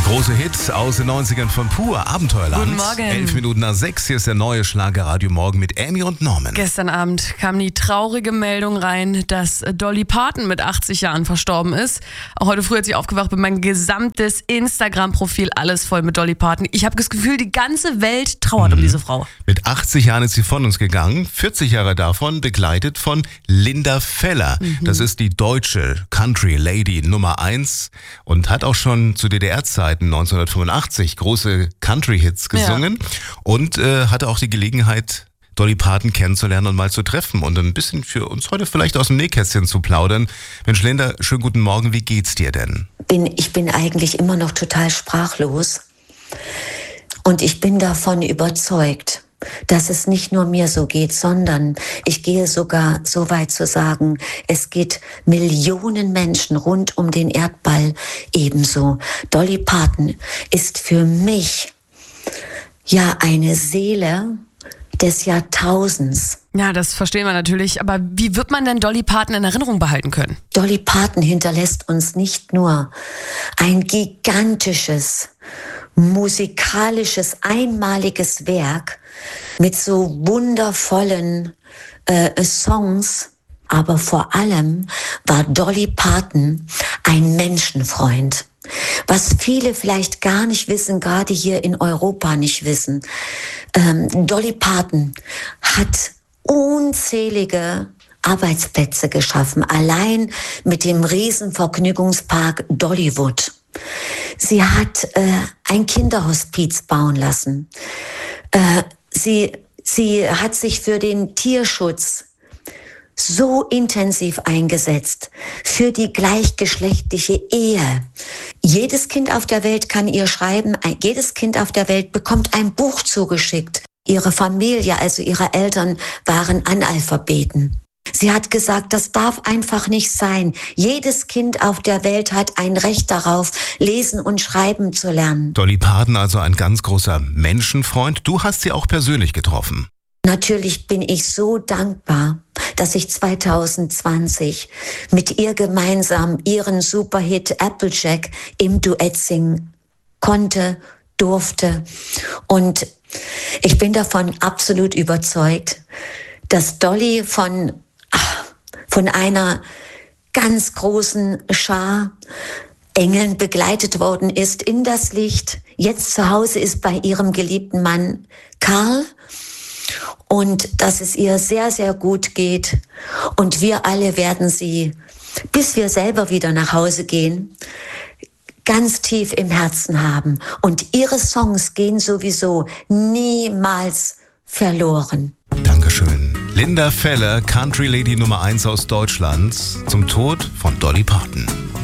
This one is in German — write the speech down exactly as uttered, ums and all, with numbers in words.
Große Hits aus den neunzigern von Pur, Abenteuerland. Guten Morgen. Elf Minuten nach sechs, hier ist der neue Schlager-Radio Morgen mit Amy und Norman. Gestern Abend kam die traurige Meldung rein, dass Dolly Parton mit achtzig Jahren verstorben ist. Auch heute früh, als ich aufgewacht bin, mein gesamtes Instagram-Profil alles voll mit Dolly Parton. Ich habe das Gefühl, die ganze Welt trauert mhm. um diese Frau. Mit achtzig Jahren ist sie von uns gegangen, vierzig Jahre davon begleitet von Linda Feller. Mhm. Das ist die deutsche Country-Lady Nummer eins und hat auch schon zu D D R-Zeiten neunzehnhundertfünfundachtzig große Country-Hits gesungen ja. und äh, hatte auch die Gelegenheit, Dolly Parton kennenzulernen und mal zu treffen und ein bisschen für uns heute vielleicht aus dem Nähkästchen zu plaudern. Mensch, Linda, schönen guten Morgen, wie geht's dir denn? Bin, ich bin eigentlich immer noch total sprachlos und ich bin davon überzeugt, dass es nicht nur mir so geht, sondern ich gehe sogar so weit zu sagen, es geht Millionen Menschen rund um den Erdball ebenso. Dolly Parton ist für mich ja eine Seele des Jahrtausends. Ja, das verstehen wir natürlich. Aber wie wird man denn Dolly Parton in Erinnerung behalten können? Dolly Parton hinterlässt uns nicht nur ein gigantisches, musikalisches, einmaliges Werk mit so wundervollen äh, Songs, aber vor allem war Dolly Parton ein Menschenfreund. Was viele vielleicht gar nicht wissen, gerade hier in Europa nicht wissen. Ähm, Dolly Parton hat unzählige Arbeitsplätze geschaffen, allein mit dem Riesenvergnügungspark Dollywood. Sie hat äh, ein Kinderhospiz bauen lassen. Äh, sie, sie hat sich für den Tierschutz so intensiv eingesetzt, für die gleichgeschlechtliche Ehe. Jedes Kind auf der Welt kann ihr schreiben, jedes Kind auf der Welt bekommt ein Buch zugeschickt. Ihre Familie, also ihre Eltern, waren Analphabeten. Sie hat gesagt, das darf einfach nicht sein. Jedes Kind auf der Welt hat ein Recht darauf, lesen und schreiben zu lernen. Dolly Parton, also ein ganz großer Menschenfreund. Du hast sie auch persönlich getroffen. Natürlich bin ich so dankbar, dass ich zwanzig zwanzig mit ihr gemeinsam ihren Superhit Applejack im Duett singen konnte, durfte. Und ich bin davon absolut überzeugt, dass Dolly von, von einer ganz großen Schar Engeln begleitet worden ist in das Licht. Jetzt zu Hause ist bei ihrem geliebten Mann Karl. Und dass es ihr sehr, sehr gut geht. Und wir alle werden sie, bis wir selber wieder nach Hause gehen, ganz tief im Herzen haben. Und ihre Songs gehen sowieso niemals verloren. Dankeschön. Linda Feller, Country Lady Nummer eins aus Deutschland, zum Tod von Dolly Parton.